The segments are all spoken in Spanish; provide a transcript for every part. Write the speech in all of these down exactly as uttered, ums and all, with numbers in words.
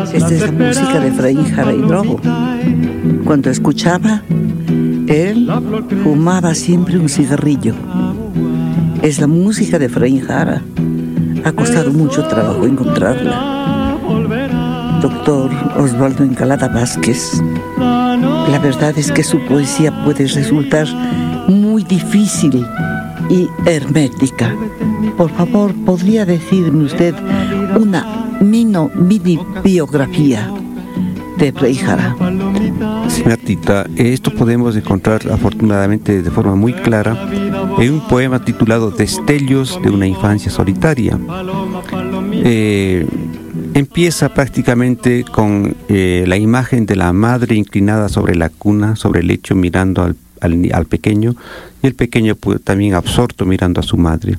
Esta es la música de Efraín Jara y Drobo. Cuando escuchaba, él fumaba siempre un cigarrillo. Es la música de Efraín Jara. Ha costado mucho trabajo encontrarla. Doctor Osvaldo Encalada Vázquez, la verdad es que su poesía puede resultar muy difícil y hermética. Por favor, ¿podría decirme usted una mino, mini biografía de Efraín Jara? Señora Tita, esto podemos encontrar afortunadamente de forma muy clara en un poema titulado Destellos de una infancia solitaria. Eh, empieza prácticamente con eh, la imagen de la madre inclinada sobre la cuna, sobre el lecho, mirando al, al, al pequeño, y el pequeño pues, también absorto mirando a su madre.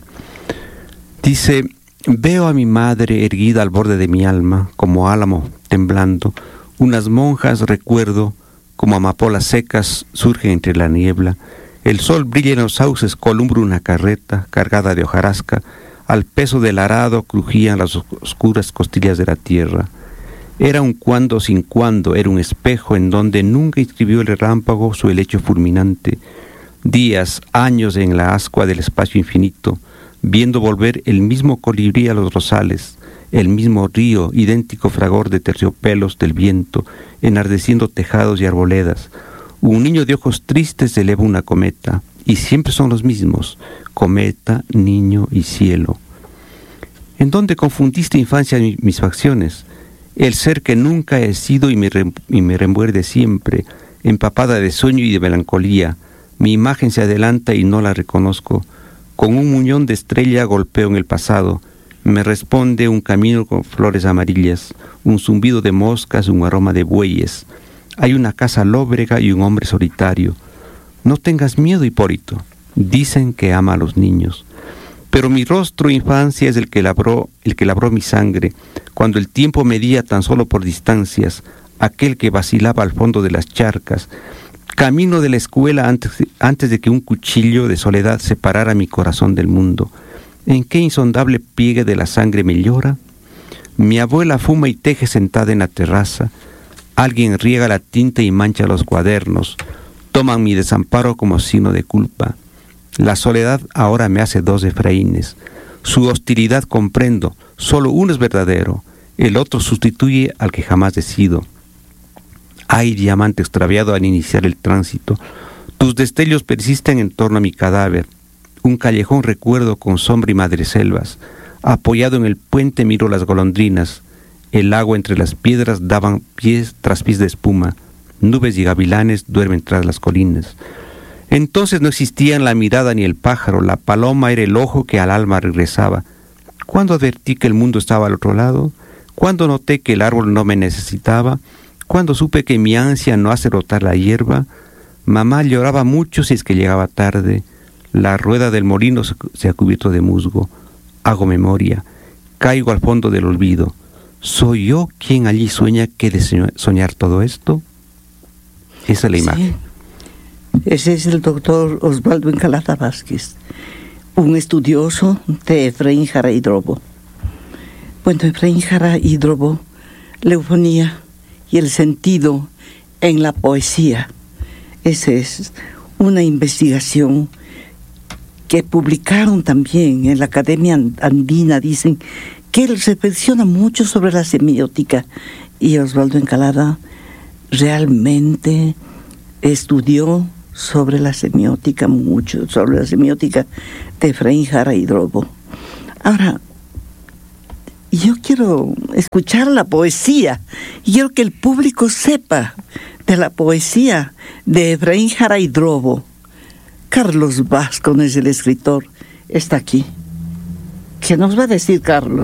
Dice: veo a mi madre erguida al borde de mi alma, como álamo temblando. Unas monjas recuerdo, como amapolas secas, surgen entre la niebla. El sol brilla en los sauces, columbra una carreta cargada de hojarasca. Al peso del arado crujían las oscuras costillas de la tierra. Era un cuando sin cuando, era un espejo en donde nunca inscribió el relámpago su helecho fulminante. Días, años en la ascua del espacio infinito, viendo volver el mismo colibrí a los rosales, el mismo río, idéntico fragor de terciopelos del viento, enardeciendo tejados y arboledas. Un niño de ojos tristes eleva una cometa, y siempre son los mismos, cometa, niño y cielo. ¿En dónde confundiste, infancia, mis facciones? El ser que nunca he sido y me, re, y me remuerde siempre, empapada de sueño y de melancolía. Mi imagen se adelanta y no la reconozco. Con un muñón de estrella golpeo en el pasado. Me responde un camino con flores amarillas, un zumbido de moscas, un aroma de bueyes. Hay una casa lóbrega y un hombre solitario. No tengas miedo, Hipólito. Dicen que ama a los niños. Pero mi rostro, infancia, es el que labró, el que labró mi sangre, cuando el tiempo medía tan solo por distancias, aquel que vacilaba al fondo de las charcas. Camino de la escuela antes, antes de que un cuchillo de soledad separara mi corazón del mundo. ¿En qué insondable pliegue de la sangre me llora? Mi abuela fuma y teje sentada en la terraza. Alguien riega la tinta y mancha los cuadernos. Toman mi desamparo como signo de culpa. La soledad ahora me hace dos Efraínes. Su hostilidad comprendo, solo uno es verdadero. El otro sustituye al que jamás he sido. Ay, diamante extraviado al iniciar el tránsito. Tus destellos persisten en torno a mi cadáver. Un callejón recuerdo con sombra y madreselvas. Apoyado en el puente miro las golondrinas. El agua entre las piedras daban pies tras pies de espuma. Nubes y gavilanes duermen tras las colinas. Entonces no existían la mirada ni el pájaro. La paloma era el ojo que al alma regresaba. ¿Cuándo advertí que el mundo estaba al otro lado? ¿Cuándo noté que el árbol no me necesitaba? ¿Cuándo supe que mi ansia no hace rotar la hierba? Mamá lloraba mucho si es que llegaba tarde. La rueda del molino se ha cubierto de musgo. Hago memoria. Caigo al fondo del olvido. ¿Soy yo quien allí sueña que de soñar todo esto? Esa es la imagen. Sí. Ese es el doctor Osvaldo Encalada Vázquez, un estudioso de Efraín Jara y Drobo. Bueno, Efraín Jara y Drobo, la eufonía y el sentido en la poesía. Esa es una investigación que publicaron también en la Academia Andina. Dicen que él reflexiona mucho sobre la semiótica, y Osvaldo Encalada realmente estudió sobre la semiótica mucho, sobre la semiótica de Efraín Jara y Drobo. Ahora, yo quiero escuchar la poesía, y quiero que el público sepa de la poesía de Efraín Jara y Drobo. Carlos Vázquez es el escritor, está aquí. ¿Qué nos va a decir Carlos?